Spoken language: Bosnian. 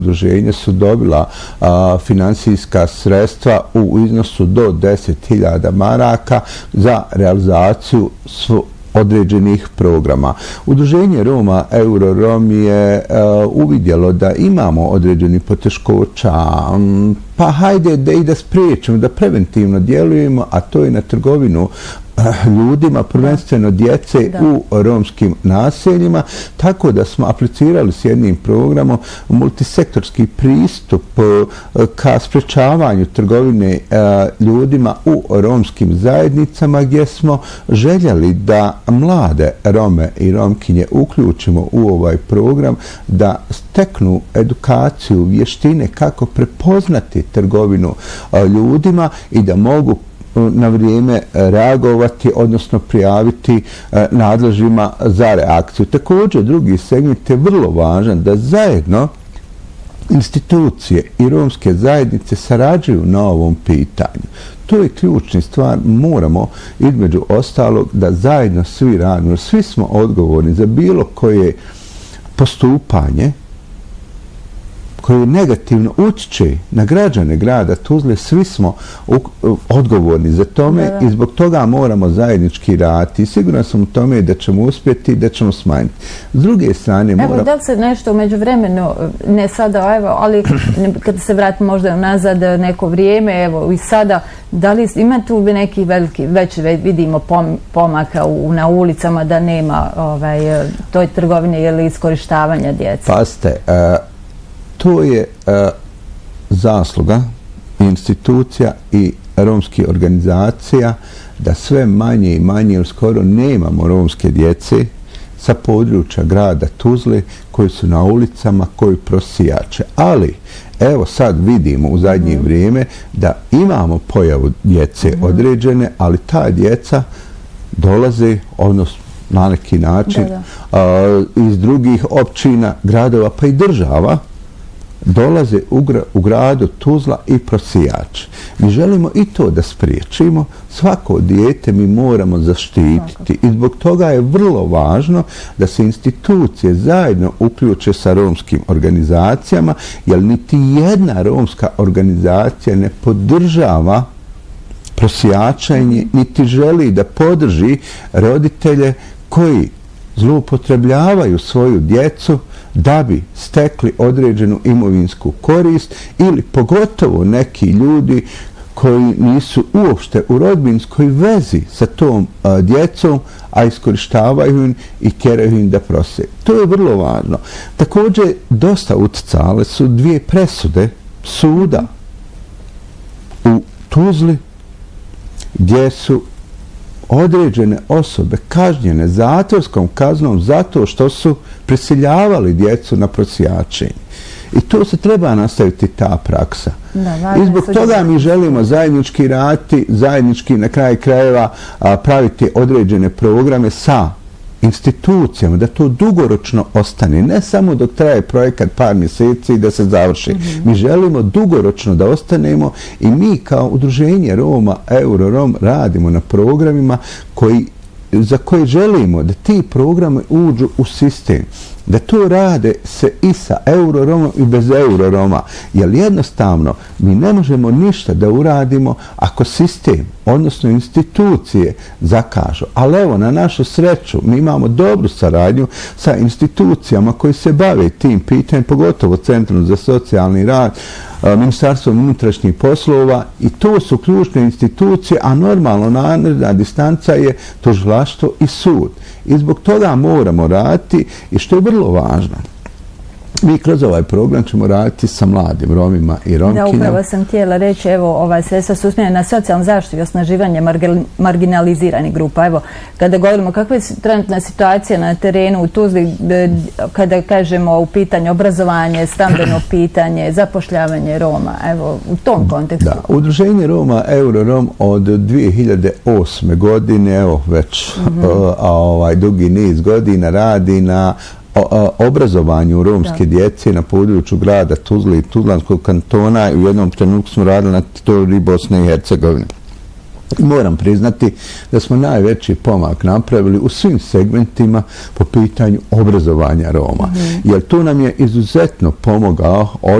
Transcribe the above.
udruženja su dobila finansijska sredstva u iznosu do 10.000 maraka za realizaciju određenih programa. Udruženje Roma Eurorom je uvidjelo da imamo određeni poteškoća, pa hajde da i da spriječimo, da preventivno djelujemo, a to je na trgovinu ljudima, prvenstveno djece u romskim naseljima, tako da smo aplicirali s jednim programom multisektorski pristup ka sprečavanju trgovine ljudima u romskim zajednicama, gdje smo željeli da mlade Rome i Romkinje uključimo u ovaj program, da steknu edukaciju, vještine kako prepoznati trgovinu ljudima i da mogu na vrijeme reagovati, odnosno prijaviti nadležima za reakciju. Također, drugi segment je vrlo važan, da zajedno institucije i romske zajednice sarađuju na ovom pitanju. To je ključna stvar, moramo između ostalog da zajedno svi radimo, svi smo odgovorni za bilo koje postupanje koje negativno utječe na građane grada Tuzle, svi smo odgovorni za tome i zbog toga moramo zajednički raditi. Siguran sam u tome da ćemo uspjeti, da ćemo smanjiti. S druge strane... Evo, da li se nešto umeđu vremenu, ne sada, evo, ali kad se vratimo možda nazad neko vrijeme, evo i sada, da li ima tu neki veliki, već vidimo pomaka na ulicama da nema toj trgovine ili iskorištavanja djece? Pazite, to je zasluga institucija i romskih organizacija da sve manje i manje, jer skoro nemamo romske djece sa područja grada Tuzle koji su na ulicama, koji prosijače. Ali, evo sad vidimo u zadnje vrijeme da imamo pojavu djece određene, ali ta djeca dolaze, odnosno na neki način, iz drugih općina, gradova pa i država, dolaze u gradu Tuzla i prosijači. Mi želimo i to da spriječimo. Svako dijete mi moramo zaštititi i zbog toga je vrlo važno da se institucije zajedno uključe sa romskim organizacijama, jer niti jedna romska organizacija ne podržava prosijačenje, niti želi da podrži roditelje koji zloupotrebljavaju svoju djecu da bi stekli određenu imovinsku korist, ili pogotovo neki ljudi koji nisu uopšte u rodbinskoj vezi sa tom djecom, a iskorištavaju im i keraju im da prose. To je vrlo važno. Također, dosta utjecale su dvije presude suda u Tuzli, gdje su određene osobe kažnjene zatvorskom kaznom zato što su prisiljavali djecu na prosijačenje. I to se treba nastaviti, ta praksa. I zbog toga mi želimo zajednički raditi, zajednički na kraju krajeva praviti određene programe sa institucijama, da to dugoročno ostane, ne samo dok traje projekat par mjeseci i da se završi. Mi želimo dugoročno da ostanemo i mi kao udruženje Roma Eurorom radimo na programima za koje želimo da ti programe uđu u sistem, da to rade se i sa Euroromom i bez Euroroma, jer jednostavno mi ne možemo ništa da uradimo ako sistem, odnosno institucije zakažu. Ali evo, na našu sreću, mi imamo dobru saradnju sa institucijama koji se bave tim pitanjem, pogotovo Centrom za socijalni rad, Ministarstvom unutrašnjih poslova, i to su ključne institucije, a normalno naredna distanca je tužilaštvo i sud. I zbog toga moramo raditi, i što je vrlo važno, mi kroz ovaj program ćemo raditi sa mladim Romima i Romkinjama. Da, upravo sam htjela reći, evo, sredstva su usmjerena na socijalnu zaštitu i osnaživanje marginaliziranih grupa. Evo, kada govorimo kakva je trenutna situacija na terenu u Tuzli, kada kažemo u pitanju obrazovanje, stambeno pitanje, zapošljavanje Roma, evo, u tom kontekstu. Da, udruženje Roma Eurorom od 2008. godine, evo, već dugi niz godina radi na obrazovanju romske djece na području grada Tuzle i Tuzlanskog kantona, i u jednom trenutku smo radili na teritoriji Bosne i Hercegovine. Moram priznati da smo najveći pomak napravili u svim segmentima po pitanju obrazovanja Roma. Jer tu nam je izuzetno pomogao